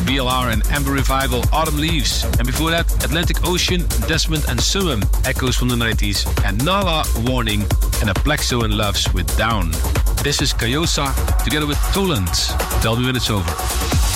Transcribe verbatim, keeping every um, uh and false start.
B L R and Amber Revival, Autumn Leaves. And before that, Atlantic Ocean, Desmond and Summum, Echoes from the nineties. And Nala, Warning, and Aplexo and Loves with Down. This is Kayosa together with Toland. Tell me when it's over.